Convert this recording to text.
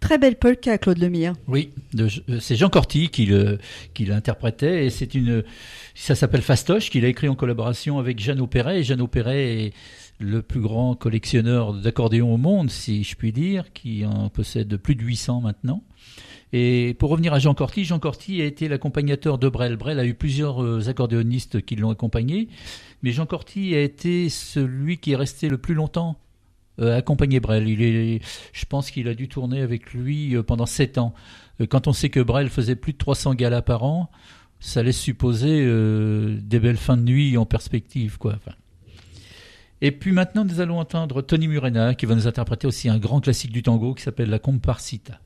très belle polka, Claude Lemire. Oui, c'est Jean Corty qui l'interprétait et ça s'appelle Fastoche, qu'il a écrit en collaboration avec Jeannot Perret. Et Jeannot Perret est le plus grand collectionneur d'accordéons au monde, si je puis dire, qui en possède plus de 800 maintenant. Et pour revenir à Jean Corty a été l'accompagnateur de Brel. Brel a eu plusieurs accordéonistes qui l'ont accompagné, mais Jean Corty a été celui qui est resté le plus longtemps accompagner Brel. Je pense qu'il a dû tourner avec lui pendant 7 ans. Quand on sait que Brel faisait plus de 300 galas par an, ça laisse supposer des belles fins de nuit en perspective, quoi. Enfin. Et puis maintenant, nous allons entendre Tony Murena qui va nous interpréter aussi un grand classique du tango qui s'appelle La Comparsita.